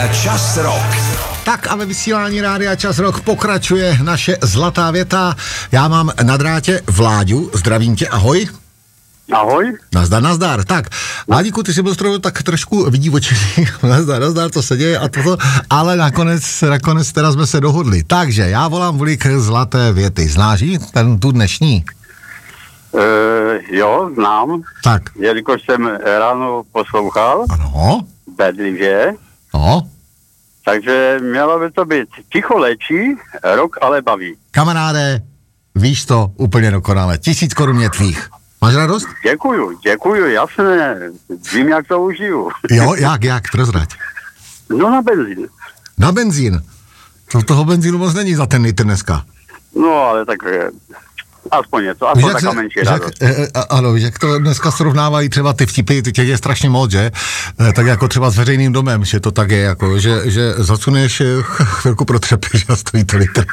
Rádia Čas Rock. Tak a ve vysílání Rádia Čas Rock pokračuje naše zlatá věta. Já mám na drátě Vláďu, zdravím tě, ahoj. Ahoj. Nazdar. Tak, Vládíku, ty si byl strojil tak trošku vidí oči. nazdar, co se děje a toto, ale nakonec teda jsme se dohodli. Takže já volám Vulík zlaté věty. Znáš jí, tu dnešní? Jo, znám. Tak. Jelikož jsem ráno poslouchal. Ano. Bedlivě. No. Takže mělo by to být ticho léčí, rok ale baví. Kamaráde, víš to úplně dokonale. 1000 korun je tvých. Máš radost? Děkuju, jasné. Vím, jak to užiju. Jo, jak, prozrať. No na benzín. Na benzín? Toho benzínu moc není za ten litr dneska. No, ale tak aspoň něco, aspoň taková menší radost. Ano, víš, jak to dneska srovnávají třeba ty vtipy, ty těch je strašně moc, že? Tak jako třeba s veřejným domem, že to tak je, jako, že zasuneš chvilku pro třepy, že stojí to litr.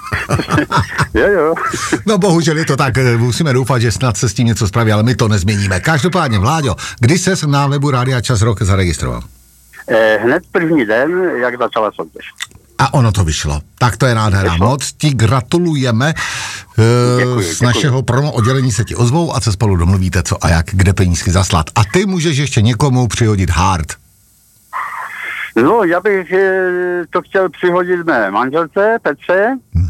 Jo. No bohužel je to tak, musíme doufat, že snad se s tím něco spraví, ale my to nezměníme. Každopádně, Vláďo, kdy ses na webu Rádia Čas Rock zaregistroval? Hned první den, jak začala soutěž. A ono to vyšlo. Tak to je nádhera. Moc ti gratulujeme. Z našeho promo oddělení se ti ozvou a se spolu domluvíte, co a jak, kde penízky zaslat. A ty můžeš ještě někomu přihodit hard. No, já bych to chtěl přihodit mé manželce Petře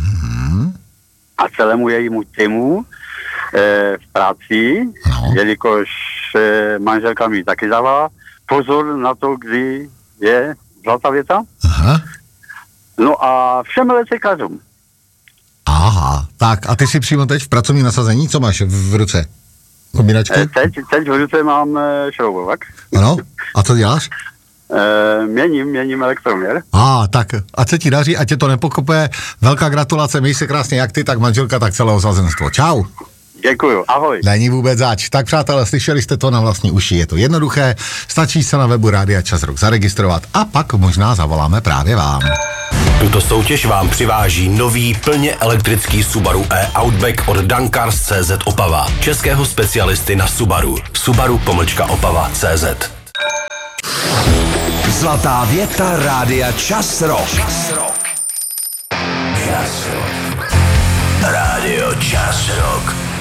a celému jejímu týmu v práci, jelikož manželka mi taky dává pozor na to, kdy je zlatá věta. Aha. No a všem elektrikářům. Aha, tak a ty si přímo teď v pracovní nasazení, co máš v ruce? Kombinačku? Teď v ruce mám šroubovák. Ano, a co děláš? Měním elektroměr. Tak, ať se ti daří, ať tě to nepokope. Velká gratulace, měj se krásně jak ty, tak manželka, tak celého sazenstvo. Čau. Děkuju, ahoj. Není vůbec zač. Tak přátelé, slyšeli jste to na vlastní uši, je to jednoduché, stačí se na webu Rádia Čas Rock zaregistrovat a pak možná zavoláme právě vám. Tuto soutěž vám přiváží nový plně elektrický Subaru e-Outback od Dankars.cz Opava. Českého specialisty na Subaru. Subaru-Opava.cz. Zlatá věta Rádia Čas Rock. Rádio Čas Rock.